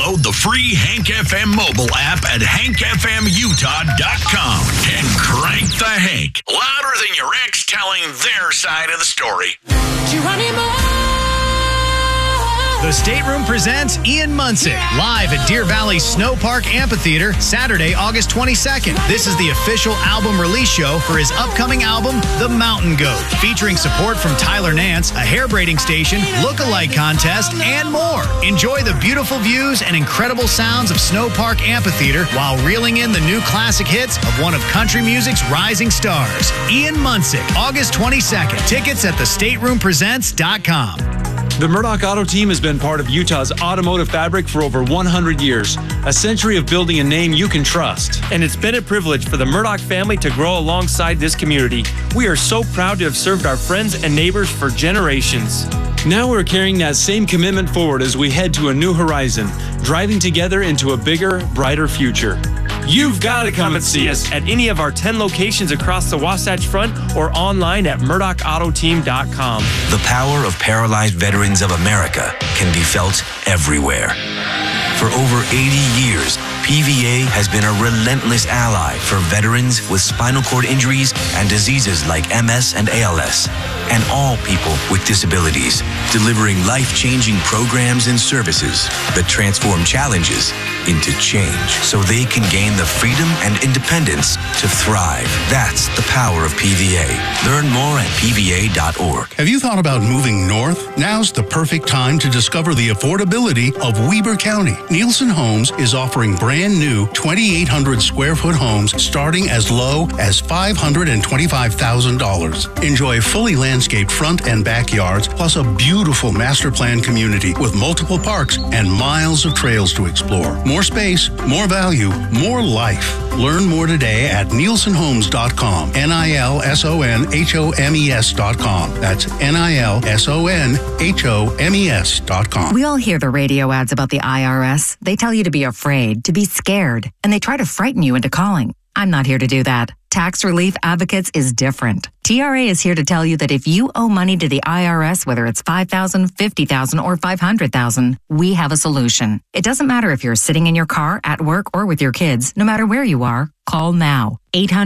Download the free Hank FM mobile app at hankfmutah.com and crank the Hank louder than your ex telling their side of the story. The State Room presents Ian Munsick live at Deer Valley Snow Park Amphitheater Saturday, August 22nd. This is the official album release show for his upcoming album, The Mountain Goat, featuring support from Tyler Nance, a hair braiding station, look-alike contest, and more. Enjoy the beautiful views and incredible sounds of Snow Park Amphitheater while reeling in the new classic hits of one of country music's rising stars. Ian Munsick, August 22nd. Tickets at thestateroompresents.com. The Murdoch Auto Team has been part of Utah's automotive fabric for over 100 years, a century of building a name you can trust. And it's been a privilege for the Murdoch family to grow alongside this community. We are so proud to have served our friends and neighbors for generations. Now we're carrying that same commitment forward as we head to a new horizon, driving together into a bigger, brighter future. You've got to come and see us at any of our 10 locations across the Wasatch Front or online at murdochautoteam.com. The power of paralyzed veterans of America can be felt everywhere. For over 80 years, PVA has been a relentless ally for veterans with spinal cord injuries and diseases like MS and ALS, and all people with disabilities, delivering life-changing programs and services that transform challenges into change so they can gain the freedom and independence to thrive. That's the power of PVA. Learn more at pva.org. Have you thought about moving north? Now's the perfect time to discover the affordability of Weber County. Nielsen Homes is offering brand new 2,800 square foot homes starting as low as $525,000. Enjoy fully landscaped front and backyards, plus a beautiful master plan community with multiple parks and miles of trails to explore. More space, more value, more life. Learn more today at nielsenhomes.com. NILSONHOMES.com. That's NILSONHOMES.com. We all hear the radio ads about the IRS. They tell you to be afraid, to be scared, and they try to frighten you into calling. I'm not here to do that. Tax Relief Advocates is different. TRA is here to tell you that if you owe money to the IRS, whether it's $5,000, $50,000, or $500,000, we have a solution. It doesn't matter if you're sitting in your car, at work, or with your kids. No matter where you are, call now.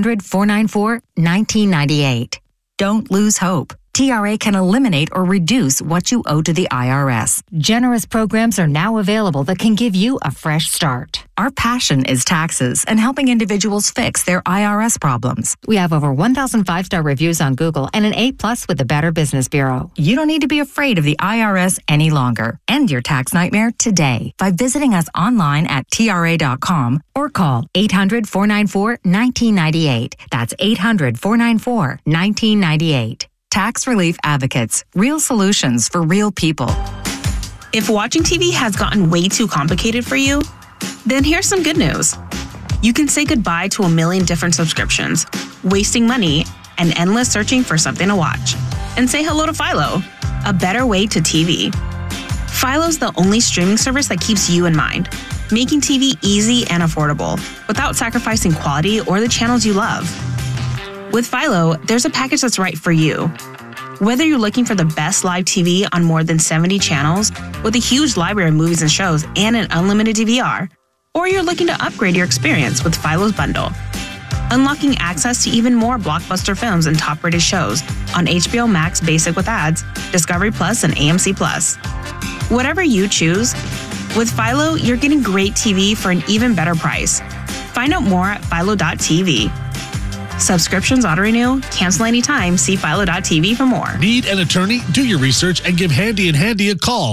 800-494-1998. Don't lose hope. TRA can eliminate or reduce what you owe to the IRS. Generous programs are now available that can give you a fresh start. Our passion is taxes and helping individuals fix their IRS problems. We have over 1,000 5-star reviews on Google and an A+ with the Better Business Bureau. You don't need to be afraid of the IRS any longer. End your tax nightmare today by visiting us online at TRA.com or call 800-494-1998. That's 800-494-1998. Tax Relief Advocates. Real solutions for real people. If watching TV has gotten way too complicated for you, then here's some good news. You can say goodbye to a million different subscriptions, wasting money, and endless searching for something to watch. And say hello to Philo, a better way to TV. Philo's the only streaming service that keeps you in mind, making TV easy and affordable without sacrificing quality or the channels you love. With Philo, there's a package that's right for you. Whether you're looking for the best live TV on more than 70 channels with a huge library of movies and shows and an unlimited DVR, or you're looking to upgrade your experience with Philo's bundle, unlocking access to even more blockbuster films and top-rated shows on HBO Max Basic with ads, Discovery Plus, and AMC Plus. Whatever you choose, with Philo, you're getting great TV for an even better price. Find out more at philo.tv. Subscriptions auto-renew, cancel anytime. See philo.tv for more. Need an attorney? Do your research and give Handy and Handy a call.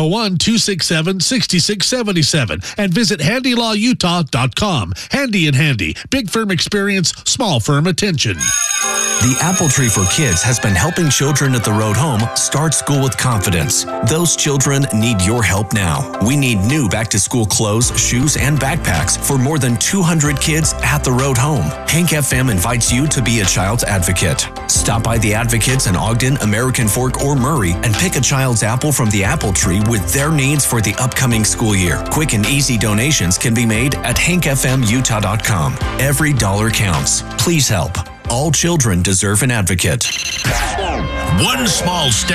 801-267-6677 and visit handylawutah.com. Handy and Handy. Big firm experience, small firm attention. The Apple Tree for Kids has been helping children at the road home start school with confidence. Those children need your help now. We need new back-to-school clothes, shoes, and backpacks for more than 200 kids at the road home. Hank FM invites you to be a child's advocate. Stop by the Advocates in Ogden, American Fork, or Murray and pick a child's apple from the Apple Tree with their needs for the upcoming school year. Quick and easy donations can be made at hankfmutah.com. Every dollar counts. Please help. All children deserve an advocate. One small step